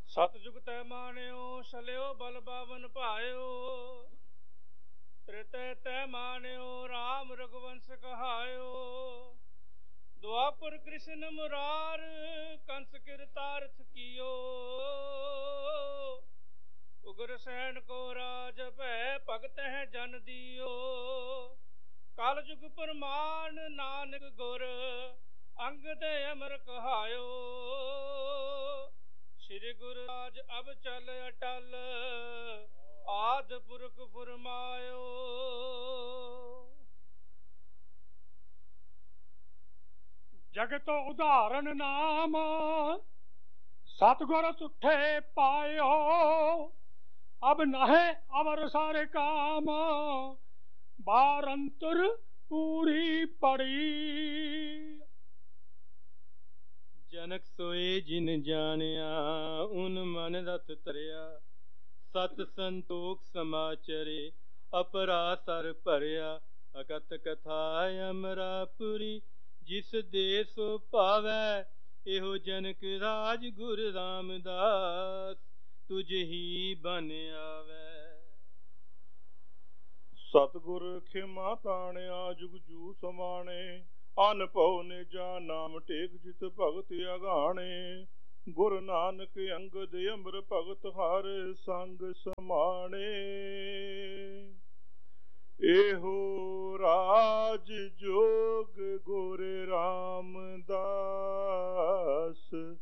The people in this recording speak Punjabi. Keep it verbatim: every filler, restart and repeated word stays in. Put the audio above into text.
ਸਤਿਜੁਗ ਤੈ ਮਾਨਿਓ ਸਲਿਓ ਬਲ ਬਾਵਨ ਭਾਇਓ। ਤ੍ਰੇਤੈ ਤੈ ਮਾਨਿਓ ਰਾਮ ਰਘੁਵੰਸ਼ ਕਹਾਇਓ। ਦੁਆਪੁਰ ਕ੍ਰਿਸ਼ਨ ਮੁਰਾਰ ਕੰਸ ਕਿਰਤਾਰਥ ਕੀਓ। ਉਗਰ ਸੈਨ ਕੋ ਰਾਜ ਭੈ ਭਗਤ ਹੈ ਜਨ ਦਿਓ। ਕਲ ਜੁਗ ਪ੍ਰਮਾਨ ਨਾਨਕ ਗੁਰ ਅੰਗਦ ਅਮਰ ਕਹਾਇਓ। ਸ੍ਰੀ ਗੁਰੂ ਰਾਜ ਅਬ ਚਲ ਅਟਲ ਆਦ ਪੁਰਖ ਫੁਰਮਾਇਓ। ਜਗਤ ਉਦਾਹਰਨ ਨਾਮ ਸਤਿਗੁਰ ਤੁਠੇ ਪਾਇਓ। ਅਬ ਨਹਿ ਅਵਰ ਸਾਰੇ ਕਾਮ ਬਾਰ ਅੰਤਰ ਪੂਰੀ ਪੜੀ। ਜਨਕ ਸੋਏ ਜਿਨ ਜਾਣਿਆ ਉਨ ਮਨ ਰਤ ਤਰਿਆ। ਸਤ ਸੰਤੋਖ ਸਮਾਚਰੇ ਅਪਰਾਸਰ ਭਰਿਆ। ਅਕਥ ਕਥਾ ਅਮਰਾਪੁਰੀ ਜਿਸ ਦੇ ਸੋ ਭਾਵੈ। ਇਹੋ ਜਨਕ ਰਾਜ ਗੁਰ ਰਾਮਦਾਸ ਤੁਝ ਹੀ ਬਨ ਆਵੈ। ਸਤਿਗੁਰ ਖਿਮਾ ਤਾਣਿਆ ਜੁਗ ਜੂ ਸਮਾਣੇ। ਅਨ ਭਉ ਨਿਜਾ ਨਾਮ ਟੇਕ ਜਿਤ ਭਗਤ ਅਗਾਣੇ। ਗੁਰ ਨਾਨਕ ਅੰਗਦ ਅਮਰ ਭਗਤ ਹਰ ਸੰਗ ਸਮਾਣੇ। ਇਹੋ ਰਾਜ ਜੋਗ ਗੁਰ ਰਾਮਦਾਸ